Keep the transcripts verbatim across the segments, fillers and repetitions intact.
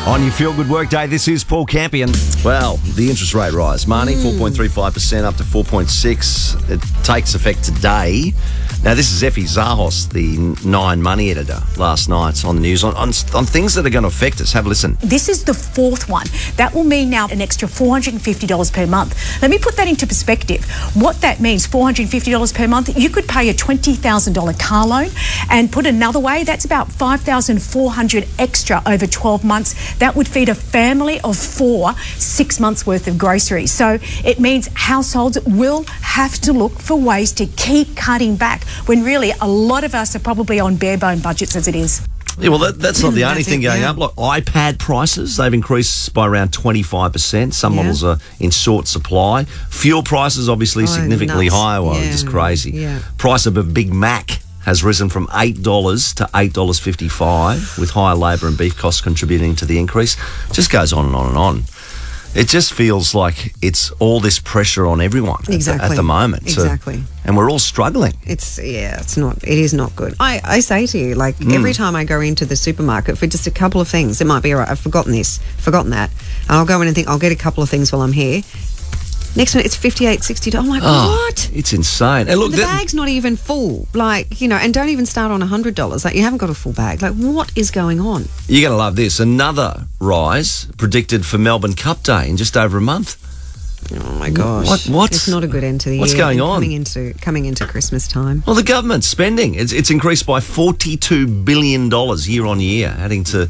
On your Feel Good Work Day, this is Paul Campion. Well, the interest rate rise. Marnie, mm. four point three five percent up to four point six. It takes effect today. Now, this is Effie Zahos, the Nine Money editor, last night on the news on, on, on things that are going to affect us. Have a listen. This is the fourth one. That will mean now an extra four hundred fifty dollars per month. Let me put that into perspective. What that means, four hundred fifty dollars per month, you could pay a twenty thousand dollars car loan, and put another way, that's about five thousand four hundred dollars extra over twelve months. That would feed a family of four six months worth of groceries. So it means households will have to look for ways to keep cutting back when really a lot of us are probably on bare bone budgets as it is. Yeah, well, that, that's not the only thing it, going yeah. up. Like iPad prices, they've increased by around twenty-five percent. Some yeah. models are in short supply. Fuel prices, obviously, oh, significantly nuts. higher. Well, yeah. it's just crazy. Yeah. Price of a Big Mac has risen from eight dollars to eight dollars fifty-five, with higher labour and beef costs contributing to the increase. It just goes on and on and on. It just feels like it's all this pressure on everyone exactly. at, the, at the moment. Exactly. So, and we're all struggling. It's, yeah, it's not, it is not good. I, I say to you, like, mm. every time I go into the supermarket for just a couple of things, it might be, all right, I've forgotten this, forgotten that, and I'll go in and think, I'll get a couple of things while I'm here. Next minute, it's fifty-eight dollars, sixty dollars. I'm like, oh, what? It's insane. And look, the bag's not even full. Like, you know, and don't even start on one hundred dollars. Like, you haven't got a full bag. Like, what is going on? You're going to love this. Another rise predicted for Melbourne Cup Day in just over a month. Oh, my gosh. What? What? It's not a good end to the What's year. going on? Coming into, coming into Christmas time. Well, the government's spending. It's, it's increased by forty-two billion dollars year on year, adding to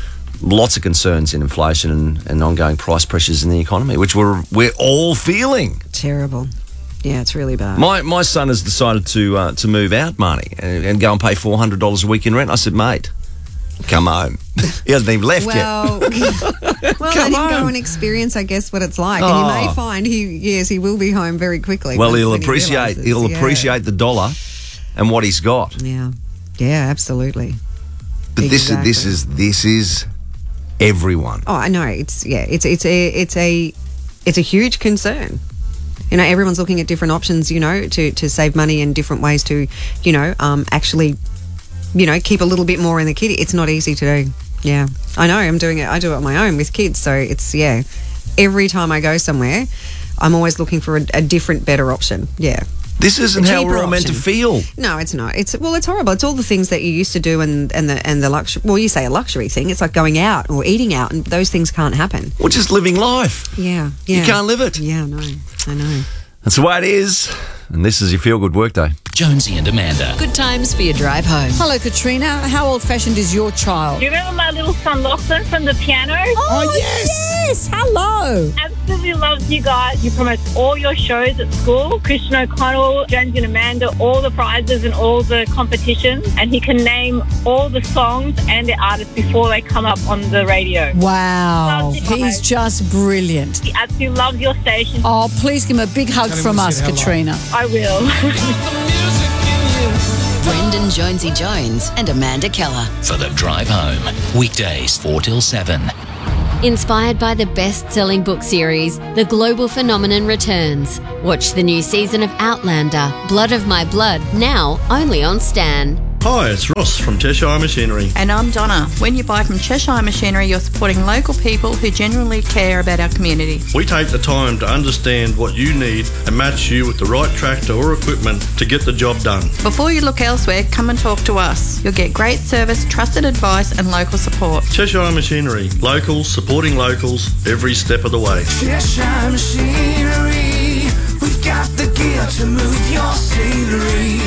lots of concerns in inflation and, and ongoing price pressures in the economy, which we're we're all feeling. Terrible. Yeah, it's really bad. My my son has decided to uh, to move out, Marnie, and, and go and pay four hundred dollars a week in rent. I said, mate, come home. He hasn't even left well, yet. well, let him go and experience, I guess, what it's like. Oh. And you may find he, yes, he will be home very quickly. Well, when, he'll when appreciate he he'll yeah. appreciate the dollar and what he's got. Yeah, yeah, absolutely. But exactly. this is this is this is. Everyone. Oh, I know. It's yeah. It's it's a it's a it's a huge concern. You know, everyone's looking at different options. You know, to, to save money and different ways to, you know, um, actually, you know, keep a little bit more in the kitty. It's not easy to do. Yeah, I know. I'm doing it. I do it on my own with kids. So it's yeah. Every time I go somewhere, I'm always looking for a, a different, better option. Yeah. This isn't how we're all meant to feel. No, it's not. It's well, it's horrible. It's all the things that you used to do, and and the and the luxury. Well, you say a luxury thing. It's like going out or eating out, and those things can't happen. Or just living life. Yeah, yeah. You can't live it. Yeah, I know. I know. That's the way it is. And this is your Feel Good Workday. Jonesy and Amanda. Good times for your drive home. Hello, Katrina. How old-fashioned is your child? Do you remember my little son Lachlan from the piano? Oh, oh yes! Yes! Hello! Absolutely loves you guys. You promote all your shows at school. Christian O'Connell, Jonesy and Amanda, all the prizes and all the competitions. And he can name all the songs and the artists before they come up on the radio. Wow. He's just brilliant. He absolutely loves your station. Oh, please give him a big hug from us, Katrina. I will. Brendan Jonesy Jones and Amanda Keller. For the drive home. Weekdays four till seven. Inspired by the best-selling book series, The Global Phenomenon returns. Watch the new season of Outlander, Blood of My Blood, now only on Stan. Hi, it's Ross from Cheshire Machinery. And I'm Donna. When you buy from Cheshire Machinery, you're supporting local people who genuinely care about our community. We take the time to understand what you need and match you with the right tractor or equipment to get the job done. Before you look elsewhere, come and talk to us. You'll get great service, trusted advice and local support. Cheshire Machinery. Locals supporting locals every step of the way. Cheshire Machinery. We've got the gear to move your scenery.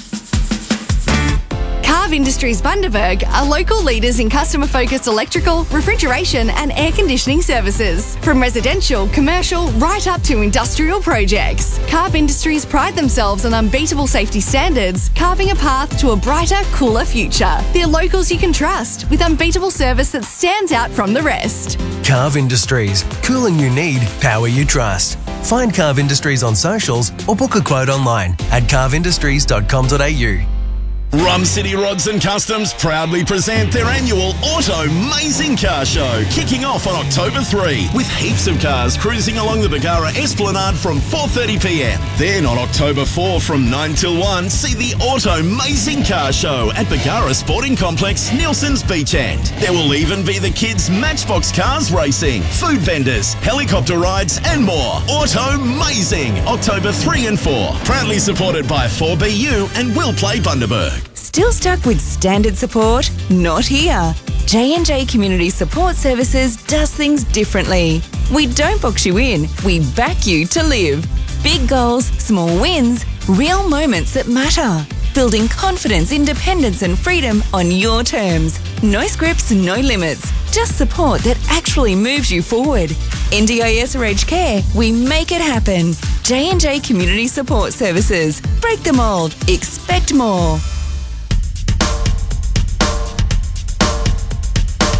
Carve Industries Bundaberg are local leaders in customer-focused electrical, refrigeration and air conditioning services. From residential, commercial, right up to industrial projects. Carve Industries pride themselves on unbeatable safety standards, carving a path to a brighter, cooler future. They're locals you can trust, with unbeatable service that stands out from the rest. Carve Industries. Cooling you need, power you trust. Find Carve Industries on socials or book a quote online at carve industries dot com dot a u. Rum City Rods and Customs proudly present their annual Auto Mazing Car Show, kicking off on October third, with heaps of cars cruising along the Bargara Esplanade from four thirty p m. Then on October fourth from nine till one, see the Auto Mazing Car Show at Bargara Sporting Complex, Nielsen's Beach End. There will even be the kids' Matchbox cars racing, food vendors, helicopter rides and more. Auto Mazing, October third and fourth. Proudly supported by four B U and Will Play Bundaberg. Still stuck with standard support? Not here. J and J Community Support Services does things differently. We don't box you in, we back you to live. Big goals, small wins, real moments that matter. Building confidence, independence and freedom on your terms. No scripts, no limits. Just support that actually moves you forward. N D I S or aged care, we make it happen. J and J Community Support Services. Break the mould. Expect more.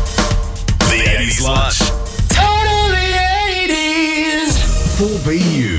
The eighties Lunch. Totally eighties. four B U.